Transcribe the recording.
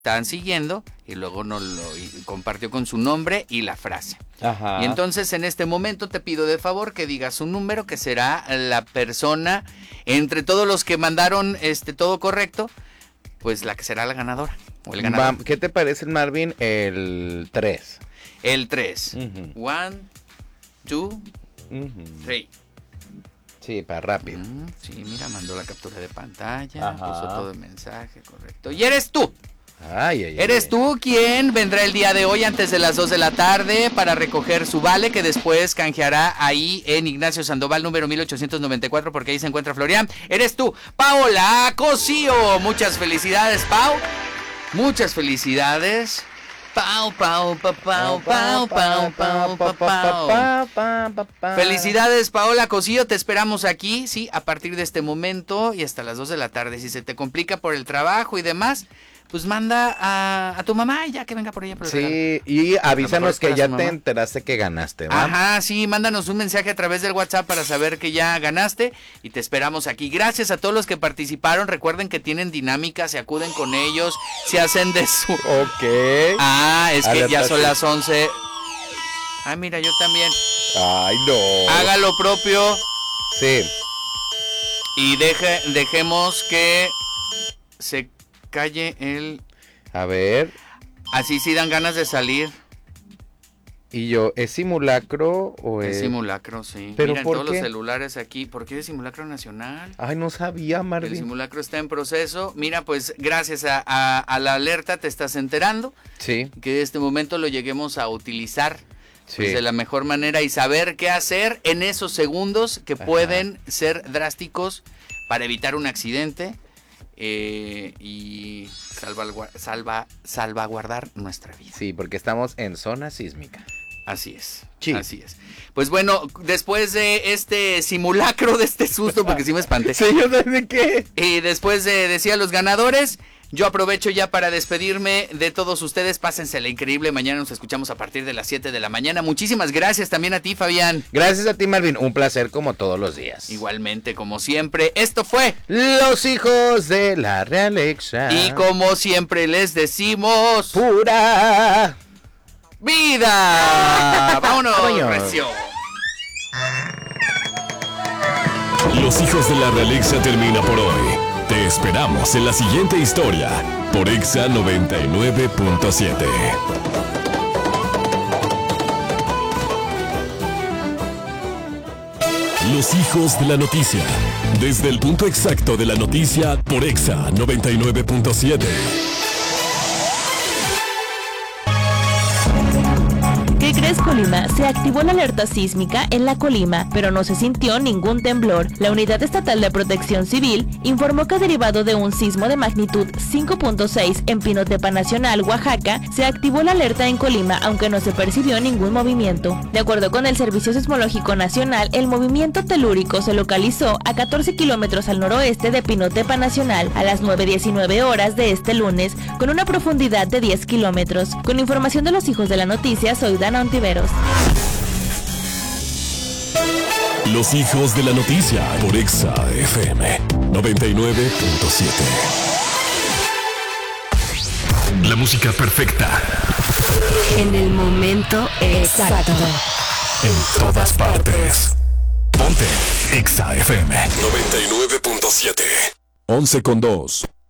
estaban siguiendo y luego compartió con su nombre y la frase. Ajá. Y entonces en este momento te pido de favor que digas un número que será la persona entre todos los que mandaron todo correcto, pues la que será la ganadora o el ganador. ¿Qué te parece, Marvin? El 3. El 3. Uh-huh. 1, 2, 3. Sí, para rápido. Sí, mira, mandó la captura de pantalla, Ajá. puso todo el mensaje, correcto. Y eres tú. Eres tú quien vendrá el día de hoy antes de las 2 de la tarde para recoger su vale que después canjeará ahí en Ignacio Sandoval número 1894 porque ahí se encuentra Florian. Eres tú, Paola Cosío. Muchas felicidades, Pau. Muchas felicidades. Pau, pau, pau, pau, pau, pau, pau, pau, pau. Felicidades, Paola Cosío, te esperamos aquí, sí, a partir de este momento y hasta las 2 de la tarde. Si se te complica por el trabajo y demás, pues manda a tu mamá y ya que venga por ella. Sí, y avísanos que ya te enteraste que ganaste, ¿va? Ajá, sí, mándanos un mensaje a través del WhatsApp para saber que ya ganaste y te esperamos aquí. Gracias a todos los que participaron, recuerden que tienen dinámica, se acuden con ellos, se hacen de su... Ok. Es que ya son las 11. Mira, yo también. Ay, no. Haga lo propio. Sí. Y dejemos que se calle el... A ver. Así sí dan ganas de salir. Y yo, ¿es simulacro o es...? Es simulacro, sí. ¿Pero Miren por todos qué? los celulares aquí. ¿Por qué es simulacro nacional? Ay, no sabía, Marvin. El simulacro está en proceso. Mira, pues gracias a la alerta te estás enterando. Sí. Que de este momento lo lleguemos a utilizar Sí. pues, de la mejor manera y saber qué hacer en esos segundos que pueden ser drásticos para evitar un accidente y salvaguardar nuestra vida. Sí, porque estamos en zona sísmica. Así es, Sí. así es. Pues bueno, después de este simulacro, de este susto, porque sí me espanté. Señor, ¿de qué? Y después de decir a los ganadores, yo aprovecho ya para despedirme de todos ustedes. Pásensela increíble. Mañana nos escuchamos a partir de las 7 de la mañana. Muchísimas gracias también a ti, Fabián. Gracias a ti, Marvin. Un placer como todos los días. Igualmente, como siempre, esto fue Los hijos de la realeza. Y como siempre les decimos... ¡Pura ¡Vida! ¡Vámonos, Recio! Los hijos de la realeza termina por hoy. Te esperamos en la siguiente historia por Exa 99.7. Los hijos de la noticia. Desde el punto exacto de la noticia por Exa 99.7. ¿Qué crees, Colima? Se activó la alerta sísmica en la Colima, pero no se sintió ningún temblor. La Unidad Estatal de Protección Civil informó que derivado de un sismo de magnitud 5.6 en Pinotepa Nacional, Oaxaca, se activó la alerta en Colima, aunque no se percibió ningún movimiento. De acuerdo con el Servicio Sismológico Nacional, el movimiento telúrico se localizó a 14 kilómetros al noroeste de Pinotepa Nacional a las 9:19 horas de este lunes, con una profundidad de 10 kilómetros. Con información de los hijos de la noticia, soy Dana Ontiveros. Los hijos de la noticia por Exa FM 99.7. La música perfecta. En el momento exacto. En todas partes. Ponte Exa FM 99.7. 11:02.